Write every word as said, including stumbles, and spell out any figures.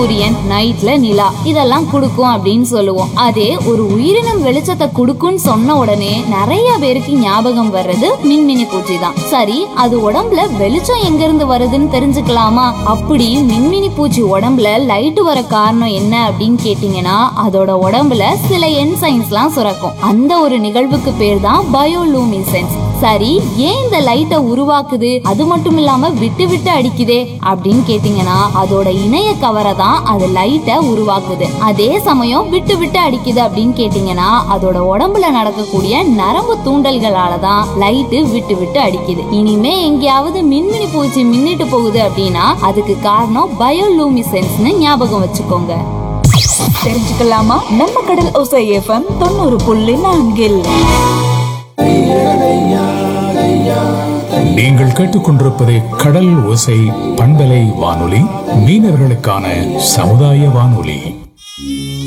சூரியன், நைட்ல நிலா இதெல்லாம் கொடுக்கும் அப்படின்னு சொல்லுவோம். அதே ஒரு உயிரினம் வெளிச்சத்தை கொடுக்கும்னு சொன்ன உடனே நிறைய பேருக்கு ஞாபகம் வர்றது மின்மினி பூச்சி தான். சரி, அது உடம்புல வெளிச்சம் எங்க இருந்து வருதுன்னு தெரிஞ்சுக்கலாமா? அப்படி மின்மினி பூச்சி உடம்புல லைட் வர காரணம் என்ன அப்படின்னு கேட்டீங்கன்னா, அதோட உடம்புல சில என்சைம்ஸ்லாம் சுரக்கும். அந்த ஒரு நிகழ்வுக்கு பேர் தான் பயோலூமினெசன்ஸ். சரி, ஏன் இந்த லைட்டை உருவாக்குது, அது மட்டும் இல்லாம விட்டு விட்டு அடிக்குதே அப்படின்னு கேட்டீங்கன்னா, அதோட இணைய கவரை தான் அது லைட்டை உருவாக்குது. அதே சமயம் விட்டு விட்டு அடிக்குது அப்படின்னு கேட்டீங்கன்னா, அதோட உடம்புல நடக்கக்கூடிய நரம்பு தூண்டல்களால தான் லைட்டு விட்டு விட்டு அடிக்குது. இனிமே எங்கேயாவது மின்மினி பூச்சி மின்னிட்டு போகுது அப்படின்னா அதுக்கு காரணம் பயோலூமினெசன்ஸ்னு ஞாபகம் வச்சுக்கோங்க. தெரிஞ்சுக்கலாமா? நம்ம கடல் ஓசை எஃப்எம் தொண்ணூறு புள்ளி நான்கில் நீங்கள் கேட்டுக்கொண்டிருப்பது கடல் ஓசை பண்பலை வானொலி, மீனவர்களுக்கான சமுதாய வானொலி.